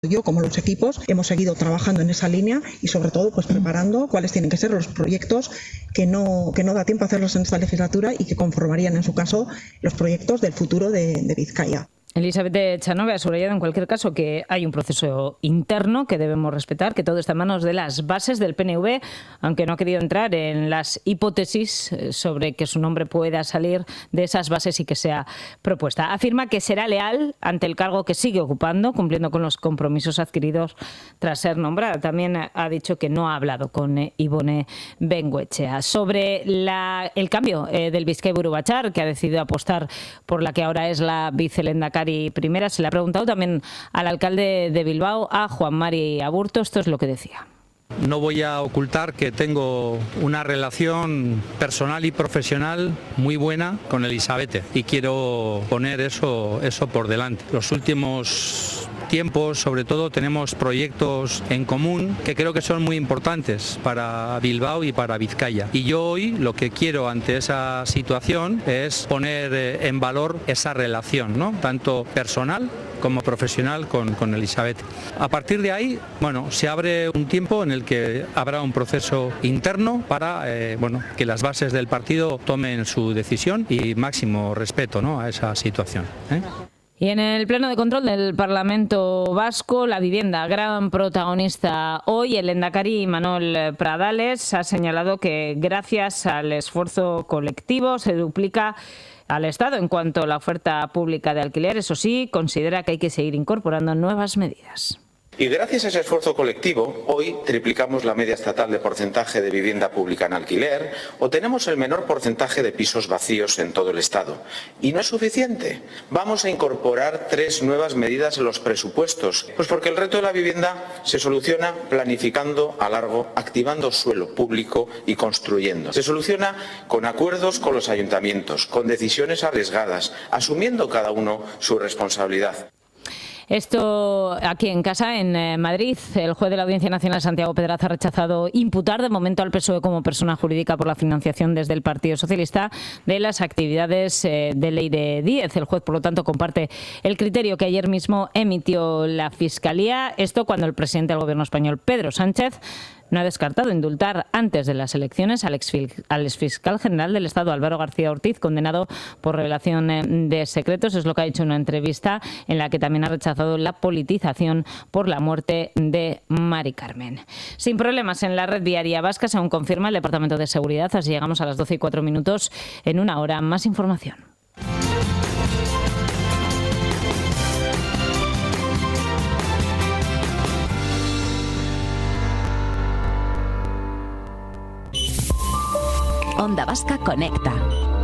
Yo, como los equipos, hemos seguido trabajando en esa línea y sobre todo pues preparando cuáles tienen que ser los proyectos que no da tiempo a hacerlos en esta legislatura y que conformarían en su caso los proyectos del futuro de Vizcaya. Elizabeth Echanove ha subrayado en cualquier caso que hay un proceso interno que debemos respetar, que todo está en manos de las bases del PNV, aunque no ha querido entrar en las hipótesis sobre que su nombre pueda salir de esas bases y que sea propuesta. Afirma que será leal ante el cargo que sigue ocupando, cumpliendo con los compromisos adquiridos tras ser nombrada. También ha dicho que no ha hablado con Ibone Bengoechea. Sobre el cambio del Bizkaiburu Batzar, que ha decidido apostar por la que ahora es la vicelehendakari primera, se le ha preguntado también al alcalde de Bilbao, a Juan Mari Aburto. Esto es lo que decía. No voy a ocultar que tengo una relación personal y profesional muy buena con Elizabeth y quiero poner eso por delante. Los últimos tiempos, sobre todo, tenemos proyectos en común que creo que son muy importantes para Bilbao y para Vizcaya. Y yo hoy lo que quiero ante esa situación es poner en valor esa relación, ¿no? Tanto personal como profesional con Elizabeth. A partir de ahí, se abre un tiempo en el que habrá un proceso interno para que las bases del partido tomen su decisión y máximo respeto, ¿no?, a esa situación. Y en el pleno de control del Parlamento Vasco, la vivienda, gran protagonista hoy, el lehendakari Imanol Pradales ha señalado que gracias al esfuerzo colectivo se duplica al Estado en cuanto a la oferta pública de alquiler. Eso sí, considera que hay que seguir incorporando nuevas medidas. Y gracias a ese esfuerzo colectivo, hoy triplicamos la media estatal de porcentaje de vivienda pública en alquiler o tenemos el menor porcentaje de pisos vacíos en todo el Estado. Y no es suficiente. Vamos a incorporar 3 nuevas medidas en los presupuestos. Pues porque el reto de la vivienda se soluciona planificando a largo, activando suelo público y construyendo. Se soluciona con acuerdos con los ayuntamientos, con decisiones arriesgadas, asumiendo cada uno su responsabilidad. Esto aquí en casa, en Madrid, el juez de la Audiencia Nacional, Santiago Pedraz, ha rechazado imputar de momento al PSOE como persona jurídica por la financiación desde el Partido Socialista de las actividades de Ley de Díez. El juez, por lo tanto, comparte el criterio que ayer mismo emitió la Fiscalía. Esto cuando el presidente del Gobierno español, Pedro Sánchez, no ha descartado indultar antes de las elecciones al exfiscal general del Estado, Álvaro García Ortiz, condenado por revelación de secretos. Es lo que ha dicho en una entrevista en la que también ha rechazado la politización por la muerte de Mari Carmen. Sin problemas en la red viaria vasca, según confirma el Departamento de Seguridad. Así llegamos a las 12:04. En una hora, más información. Onda Vasca Conecta.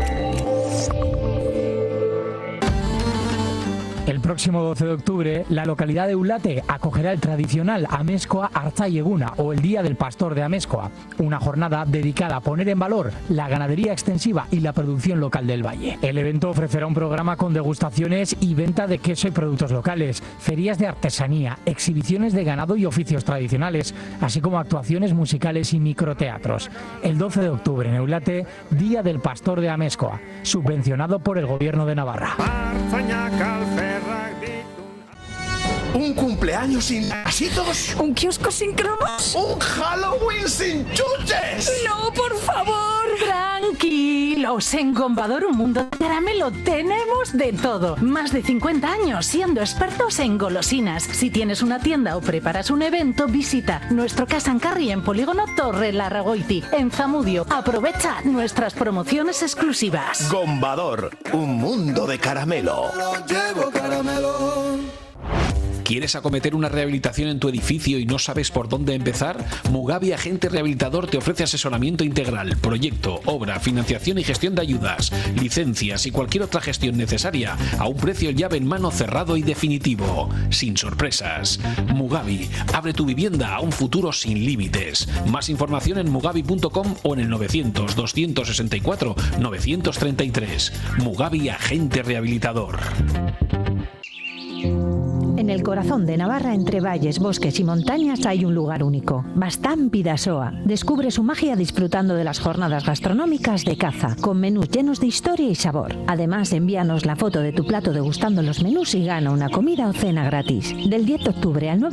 El próximo 12 de octubre, la localidad de Eulate acogerá el tradicional Amezkoa Artzaieguna, o el Día del Pastor de Amezkoa, una jornada dedicada a poner en valor la ganadería extensiva y la producción local del valle. El evento ofrecerá un programa con degustaciones y venta de queso y productos locales, ferias de artesanía, exhibiciones de ganado y oficios tradicionales, así como actuaciones musicales y microteatros. El 12 de octubre en Eulate, Día del Pastor de Amezkoa, subvencionado por el Gobierno de Navarra. ¿Un cumpleaños sin pasitos? ¿Un kiosco sin cromos? ¡Un Halloween sin chuches! ¡No, por favor! Tranquilos, en Gombador, un mundo de caramelo, tenemos de todo. Más de 50 años siendo expertos en golosinas. Si tienes una tienda o preparas un evento, visita nuestro Cash and Carry en Polígono Torre Larragoiti, en Zamudio. Aprovecha nuestras promociones exclusivas. Gombador, un mundo de caramelo. Llevo caramelo. ¿Quieres acometer una rehabilitación en tu edificio y no sabes por dónde empezar? Mugavi Agente Rehabilitador te ofrece asesoramiento integral, proyecto, obra, financiación y gestión de ayudas, licencias y cualquier otra gestión necesaria a un precio llave en mano cerrado y definitivo, sin sorpresas. Mugavi, abre tu vivienda a un futuro sin límites. Más información en mugavi.com o en el 900 264 933. Mugavi Agente Rehabilitador. En el corazón de Navarra, entre valles, bosques y montañas, hay un lugar único, Bastán Bidasoa. Descubre su magia disfrutando de las jornadas gastronómicas de caza, con menús llenos de historia y sabor. Además, envíanos la foto de tu plato degustando los menús y gana una comida o cena gratis. Del 10 de octubre al 9